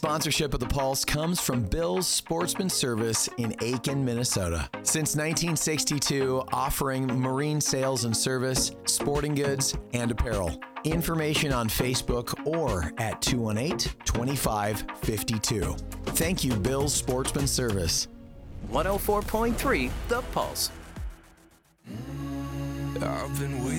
sponsorship of The Pulse comes from Bill's Sportsman Service in Aiken, Minnesota. Since 1962, offering marine sales and service, sporting goods, and apparel. Information on Facebook or at 218-2552. Thank you, Bill's Sportsman Service. 104.3 The Pulse. I've been waiting.